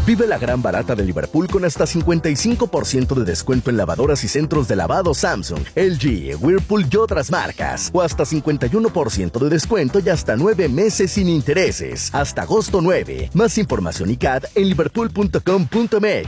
Vive la gran barata de Liverpool con hasta 55% de descuento en lavadoras y centros de lavado Samsung, LG, Whirlpool y otras marcas. O hasta 51% de descuento y hasta 9 meses sin intereses. Hasta agosto 9. Más información y CAT en liverpool.com.mx.